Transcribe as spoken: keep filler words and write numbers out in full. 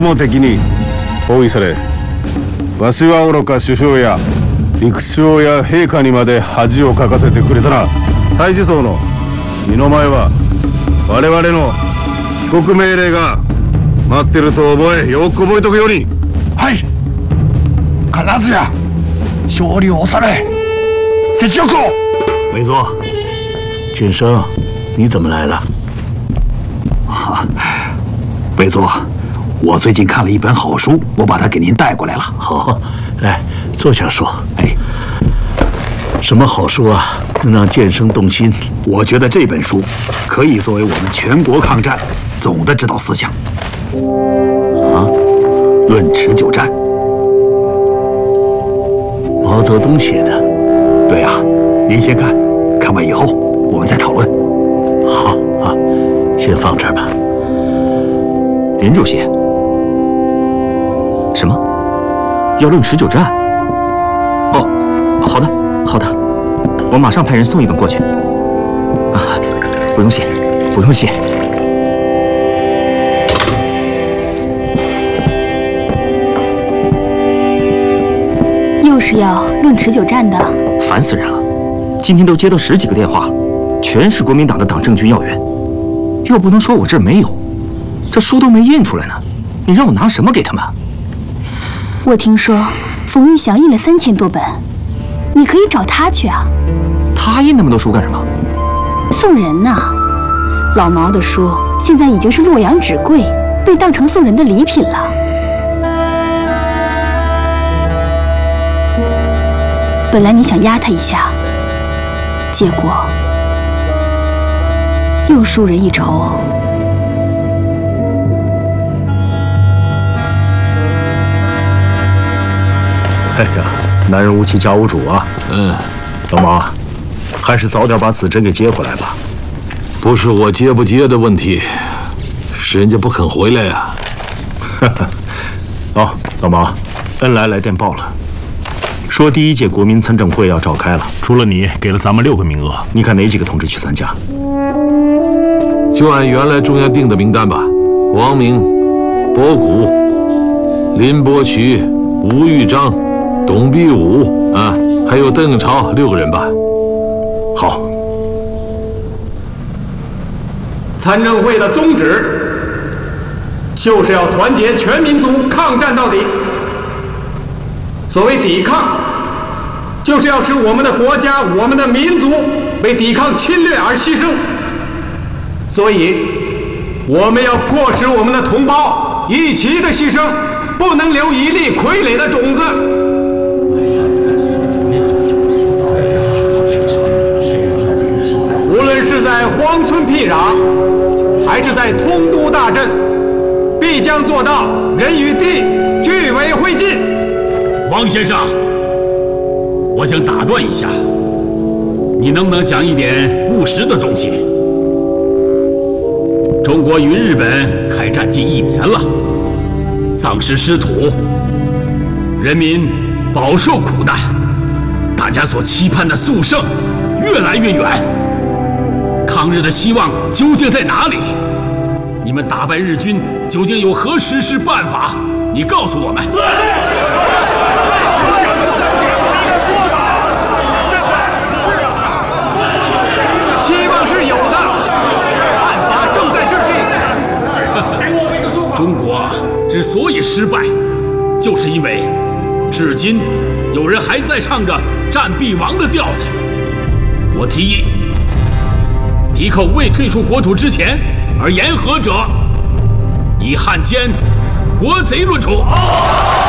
も敵に包囲され、わしは愚か首相や陸将や陛下にまで恥をかかせてくれたな。太子荘の身の前は我々の帰国命令が待ってると覚え、よく覚えとくように。 はい、必ずや勝利を収め、雪辱を。 没错，晋升，你怎么来了？ 啊，北座，我最近看了一本好书，我把它给您带过来了。 好，来坐下说。 哎， 什么好书啊，能让剑生动心？ 我觉得这本书可以作为我们全国抗战总的指导思想。 啊， 论持久战。 毛泽东写的。 对啊，您先看，看完以后我们再讨论。 好啊，先放这儿吧。 林主席，什么？要论持久战？哦，好的，好的，我马上派人送一本过去。啊，不用谢，不用谢。 又是要论持久战的？ 烦死人了！今天都接到十几个电话了，全是国民党的党政军要员，又不能说我这儿没有。这书都没印出来呢，你让我拿什么给他们？ 我听说冯玉祥印了三千多本，你可以找他去啊。 他印那么多书干什么？ 送人呐！老毛的书现在已经是洛阳纸贵，被当成送人的礼品了。本来你想压他一下，结果又输人一筹。 哎呀，男人无妻家无主啊！ 嗯， 老毛，还是早点把子珍给接回来吧。 不是我接不接的问题，是人家不肯回来呀。 哈哈。哦，老毛，恩来来电报了，说第一届国民参政会要召开了，除了你，给了咱们六个名额。你看哪几个同志去参加？ 就按原来中央定的名单吧。王明、博古、林伯渠、吴玉章、董必武啊，还有邓超，六个人吧。 好。 参政会的宗旨就是要团结全民族，抗战到底。所谓抵抗，就是要使我们的国家、我们的民族为抵抗侵略而牺牲。所以，我们要迫使我们的同胞一起的牺牲，不能留一粒傀儡的种子。无论是在荒村僻壤，还是在通都大震，必将做到人与地俱为会尽。 王先生，我想打断一下，你能不能讲一点务实的东西？中国与日本开战近一年了，丧失失土，人民饱受苦难，大家所期盼的速胜越来越远。抗日的希望究竟在哪里？你们打败日军究竟有何实施办法？你告诉我们。对。 希望是有的，办法正在制定。 中国之所以失败，就是因为至今有人还在唱着战必亡的调子。我提议，提扣未退出国土之前而言和者，以汉奸、国贼论处。